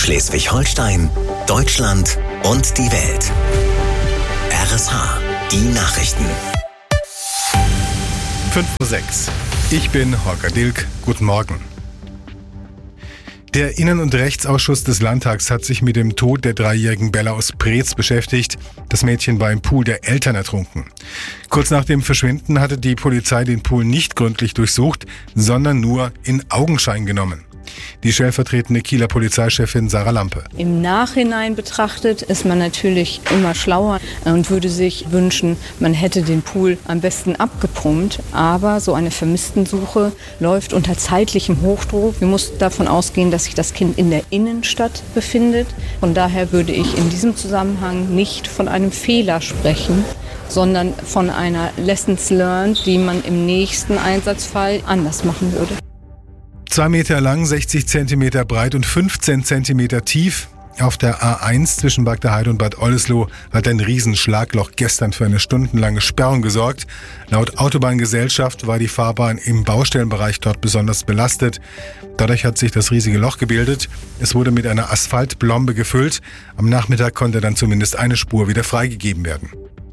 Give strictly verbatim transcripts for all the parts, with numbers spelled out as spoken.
Schleswig-Holstein, Deutschland und die Welt. R S H, die Nachrichten. fünf Uhr sechs. Ich bin Holger Dilk. Guten Morgen. Der Innen- und Rechtsausschuss des Landtags hat sich mit dem Tod der dreijährigen Bella aus Preetz beschäftigt. Das Mädchen war im Pool der Eltern ertrunken. Kurz nach dem Verschwinden hatte die Polizei den Pool nicht gründlich durchsucht, sondern nur in Augenschein genommen. Die stellvertretende Kieler Polizeichefin Sarah Lampe. Im Nachhinein betrachtet ist man natürlich immer schlauer und würde sich wünschen, man hätte den Pool am besten abgepumpt. Aber so eine Vermisstensuche läuft unter zeitlichem Hochdruck. Wir mussten davon ausgehen, dass sich das Kind in der Innenstadt befindet. Von daher würde ich in diesem Zusammenhang nicht von einem Fehler sprechen, sondern von einer Lessons learned, die man im nächsten Einsatzfall anders machen würde. Zwei Meter lang, sechzig Zentimeter breit und fünfzehn Zentimeter tief. Auf der A eins zwischen Bagdaheide und Bad Oldesloe hat ein Riesenschlagloch gestern für eine stundenlange Sperrung gesorgt. Laut Autobahngesellschaft war die Fahrbahn im Baustellenbereich dort besonders belastet. Dadurch hat sich das riesige Loch gebildet. Es wurde mit einer Asphaltblombe gefüllt. Am Nachmittag konnte dann zumindest eine Spur wieder freigegeben werden.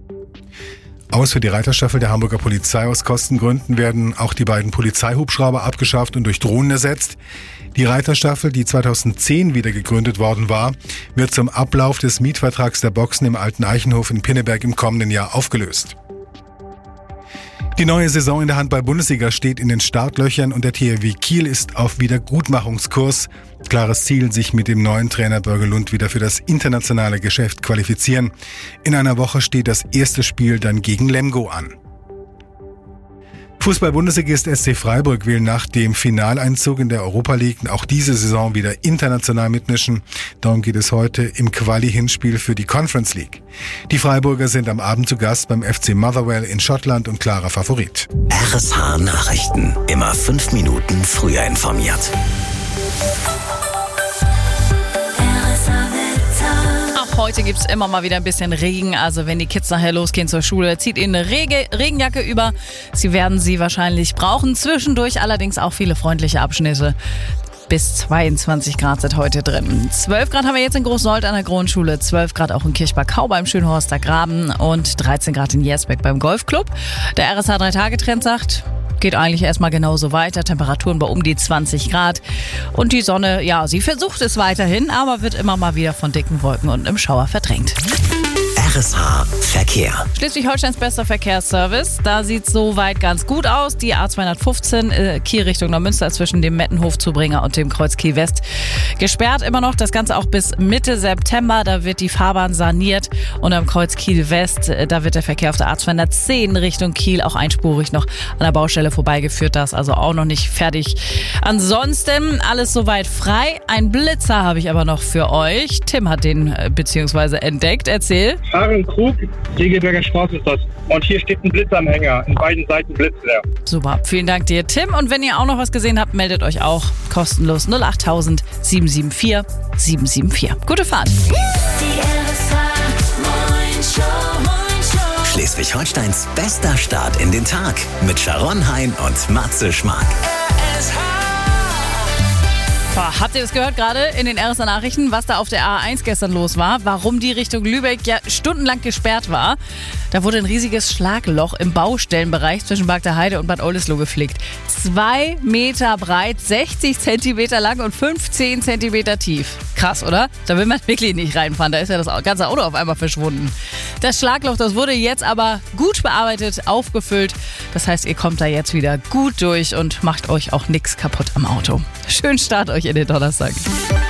Aus für die Reiterstaffel der Hamburger Polizei. Aus Kostengründen werden auch die beiden Polizeihubschrauber abgeschafft und durch Drohnen ersetzt. Die Reiterstaffel, die zweitausendzehn wieder gegründet worden war, wird zum Ablauf des Mietvertrags der Boxen im Alten Eichenhof in Pinneberg im kommenden Jahr aufgelöst. Die neue Saison in der Handball-Bundesliga steht in den Startlöchern und der T H W Kiel ist auf Wiedergutmachungskurs. Klares Ziel, sich mit dem neuen Trainer Börge Lund wieder für das internationale Geschäft qualifizieren. In einer Woche steht das erste Spiel dann gegen Lemgo an. Fußball-Bundesligist S C Freiburg will nach dem Finaleinzug in der Europa League auch diese Saison wieder international mitmischen. Darum geht es heute im Quali-Hinspiel für die Conference League. Die Freiburger sind am Abend zu Gast beim F C Motherwell in Schottland und klarer Favorit. R S H Nachrichten. Immer fünf Minuten früher informiert. Heute gibt es immer mal wieder ein bisschen Regen, also wenn die Kids nachher losgehen zur Schule, zieht ihnen eine Rege- Regenjacke über. Sie werden sie wahrscheinlich brauchen, zwischendurch allerdings auch viele freundliche Abschnitte. Bis zweiundzwanzig Grad sind heute drin. zwölf Grad haben wir jetzt in Großnold an der Grundschule, zwölf Grad auch in Kirchberg-Kau beim Schönhorster Graben und dreizehn Grad in Jersbeck beim Golfclub. Der R S H drei Tage Trend sagt, geht eigentlich erstmal genauso weiter. Temperaturen bei um die zwanzig Grad. Und die Sonne, ja, sie versucht es weiterhin, aber wird immer mal wieder von dicken Wolken und im Schauer verdrängt. R S H Verkehr. Schleswig-Holsteins bester Verkehrsservice. Da sieht es soweit ganz gut aus. Die A zweihundertfünfzehn äh, Kiel Richtung Neumünster zwischen dem Mettenhof-Zubringer und dem Kreuz Kiel West gesperrt immer noch. Das Ganze auch bis Mitte September. Da wird die Fahrbahn saniert. Und am Kreuz Kiel West, äh, da wird der Verkehr auf der A zweihundertzehn Richtung Kiel auch einspurig noch an der Baustelle vorbeigeführt. Das ist also auch noch nicht fertig. Ansonsten alles soweit frei. Ein Blitzer habe ich aber noch für euch. Tim hat den äh, beziehungsweise entdeckt. Erzähl. Krug, Segeberger Straße ist das. Und hier steht ein Blitzanhänger. In beiden Seiten blitzleer. Super, vielen Dank dir, Tim. Und wenn ihr auch noch was gesehen habt, meldet euch auch kostenlos null acht tausend sieben sieben vier sieben sieben vier. Gute Fahrt. Schleswig-Holsteins bester Start in den Tag mit Sharon Hein und Matze Schmark. Boah, habt ihr das gehört gerade in den R S H-Nachrichten, was da auf der A eins gestern los war? Warum die Richtung Lübeck ja stundenlang gesperrt war? Da wurde ein riesiges Schlagloch im Baustellenbereich zwischen Bagdaheide und Bad Oldesloe geflickt. Zwei Meter breit, sechzig Zentimeter lang und fünfzehn Zentimeter tief. Krass, oder? Da will man wirklich nicht reinfahren. Da ist ja das ganze Auto auf einmal verschwunden. Das Schlagloch, das wurde jetzt aber gut bearbeitet, aufgefüllt. Das heißt, ihr kommt da jetzt wieder gut durch und macht euch auch nichts kaputt am Auto. Schönen Start euch in den Donnerstag.